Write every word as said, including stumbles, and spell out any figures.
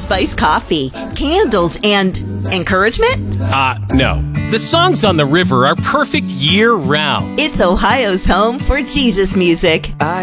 spiced coffee, candles, and encouragement? Uh, no. The songs on the river are perfect year-round. It's Ohio's home for Jesus music. I